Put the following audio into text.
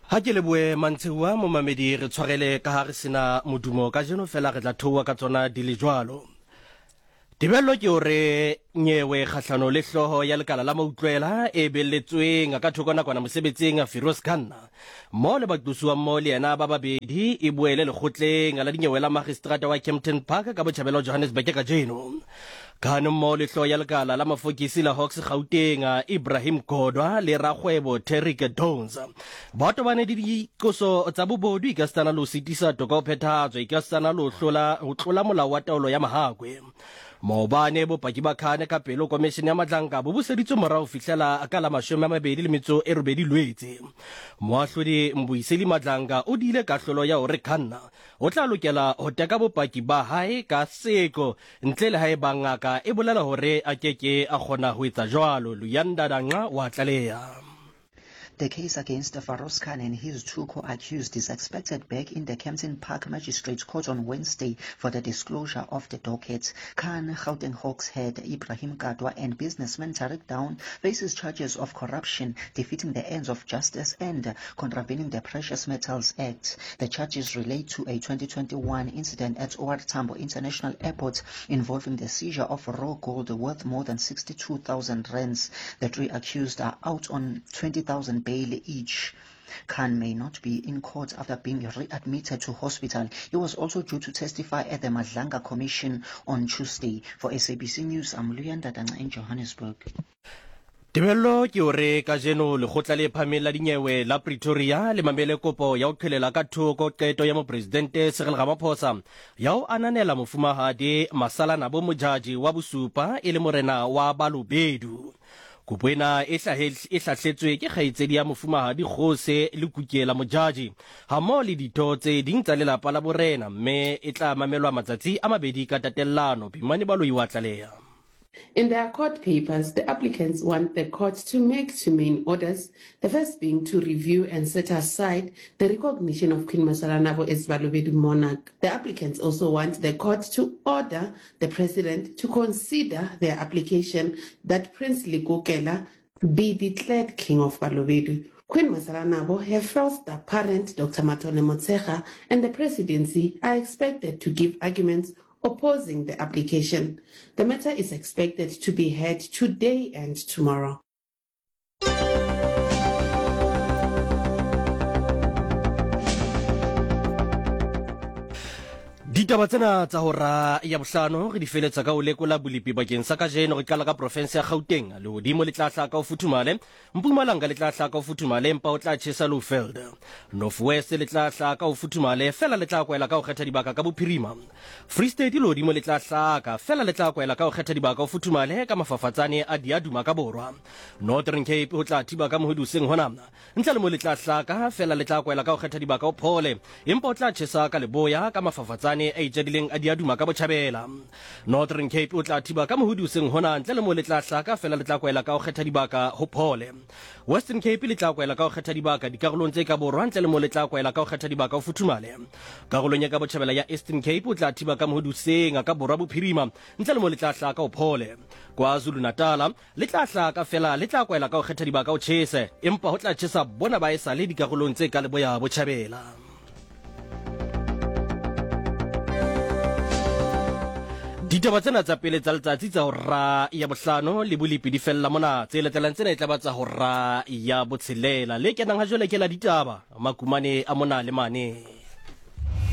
Ha ke leboe Mantshiwa mo mamedi re tshwarele ka ha re sena modumo ka jeno fela re tla thowa ka tsona di le jwalo. Tebello ke hore nyewe kgahlano le hloho ya lekala la mautlwela e belletsweng ka thoko nakwana mosebetsing Firoz Khan mo le baqosuwa mo le yena ba babedi e boele lekgotleng la dinyewe la magistrata wa Kempton Park ka botjhabela Johannesburg ka jeno. Kano mo le hloho ya lekala la mafokisi la Hawks Gauteng Ibrahim Godwa le rakgwebo Terry Dons ba tobane di dikoso tsa bobodu ka stana lo sitisa toka o phethatswe ka stana lo ho tlola molao wa taolo ya mahakwe. Maobane bopaki ba Khan ka pelo komishene ya matlanka bo buseditswe morao fihlela ka la 28 Lwetse. Moahlodi Mbuiseli Matlanka o dile kahlolo ya hore Khan o tla lokela ho teka bopaki ba hae ka seko ntle le hae bangaka e bolela hore a keke a kgona ho etsa jwalo. Luyanda Danga wa tlaleha. The case against Firoz Khan and his two co-accused is expected back in the Kempton Park Magistrates Court on Wednesday for the disclosure of the dockets. Khan, Gauteng Hawks head Ibrahim Godwa and businessman Tariq Down faces charges of corruption, defeating the ends of justice and contravening the Precious Metals Act. The charges relate to a 2021 incident at OR Tambo International Airport involving the seizure of raw gold worth more than 62,000 rands. The three accused are out on 20,000 bail each. Khan may not be in court after being readmitted to hospital. He was also due to testify at the Madlanga Commission on Tuesday. For SABC News, I'm Luyanda Danga in Johannesburg. Tebello ke hore ka jeno lekgotla le phamela dinyewe la Pretoria le mamele kopo ya ho qhelela ka thoko qeto ya mopresidente Cyril Ramaphosa ya ho ananela mofumahadi Masalana bo mojaji wa bosupa e le morena wa Balobedu. Kopo ena e hlahletswe ke kgaitsedi ya mofumahadi Kgose le Kukela mojaji ha mo le ditho tse ding tsa lelapa la borena mme e tla mamelwa matsatsi a mabedi ka tatellano. Bimane Baloyi wa tlaleha. In their court papers, the applicants want the court to make two main orders, the first being to review and set aside the recognition of Queen Masalanabo as Balobedu monarch. The applicants also want the court to order the president to consider their application that Prince Ligokela be declared King of Balobedu. Queen Masalanabo, her first parent, Dr. Matone Motshekga, and the presidency are expected to give arguments opposing the application. The matter is expected to be heard today and tomorrow. Ditaba tsena tsa hora ya bohlano re di feletsa ka ho lekola bolipi bakeng sa kajeno re qala ka province ya Gauteng le hodimo le tla hlaka ho futhumale Mpumalanga le tla hlaka ho futhumale empa o tla tjhesa Lowveld. Northwest le tla hlaka ho futhumale fela le tla kwela ka ho kgetha dibaka ka bophirima. Free State le hodimo le tla hlaka fela le tla kwela ka ho kgetha dibaka ho futhumale ka mafafatsane a diaduma ka borwa. Northern Cape o tla thiba ka mohoduseng hona ntle le mo le tla hlaka fela le tla kwela ka ho kgetha dibaka ho phole empa o tla tjhesa ka leboya ka mafafatsane a itjadileng a diaduma ka botjhabela. Northern Cape o tla thiba ka mohoduseng hona ntle le mo le tla hlaka fela le tla kwela ka ho kgetha dibaka ho phole. Western Cape le tla kwela ka ho kgetha dibaka dikarolong tse ka borwa ntle le mo le tla kwela ka ho kgetha dibaka ho futhumale. Karolong ya ka botjhabela ya Eastern Cape o tla thiba ka mohoduseng ka borwa bophirima ntle le mo le tla hlaka ho phole. KwaZulu Natal le tla hlaka fela le tla kwela ka ho kgetha dibaka ho tjhese empa ho tla tjhesa bona ba esa le dikarolong tse ka leboya botjhabela. Ditaba tsena tsa pele tsa letsatsi tsa hora ya bohlano le bolipi di fella mona tse latelang tsena e tla ba tsa hora ya botshelela le kenang ha jwale ke la ditaba makumane a mona le mane.